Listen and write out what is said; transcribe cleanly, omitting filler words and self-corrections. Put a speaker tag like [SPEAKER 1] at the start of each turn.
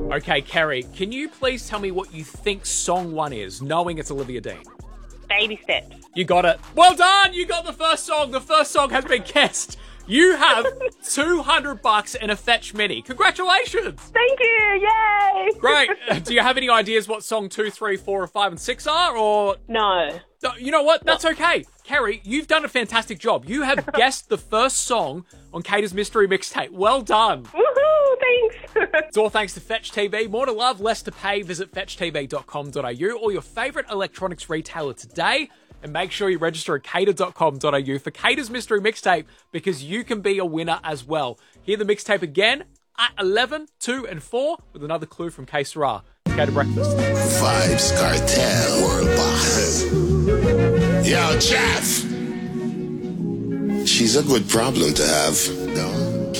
[SPEAKER 1] Okay, Kerry, can you please tell me what you think song 1 is, knowing it's Olivia Dean?
[SPEAKER 2] Baby Steps.
[SPEAKER 1] You got it. Well done! You got the first song. The first song has been guessed. You have $200 in a Fetch Mini. Congratulations!
[SPEAKER 2] Thank you! Yay!
[SPEAKER 1] Great. Do you have any ideas what song 2, 3, 4, 5, and 6 are? Or
[SPEAKER 2] No.
[SPEAKER 1] you know what? That's okay. Kerry, you've done a fantastic job. You have guessed the first song on Kata's Mystery Mixtape. Well done.
[SPEAKER 2] Woohoo! Thanks.
[SPEAKER 1] It's all thanks to Fetch TV. More to love, less to pay. Visit fetchtv.com.au or your favourite electronics retailer today. And make sure you register at cater.com.au for Kata's Mystery Mixtape because you can be a winner as well. Hear the mixtape again at 11, 2 and 4 with another clue from K Sarah. Cater Breakfast.
[SPEAKER 3] Vibes Cartel World Boss. Yo, Jeff. She's a good problem to have, no?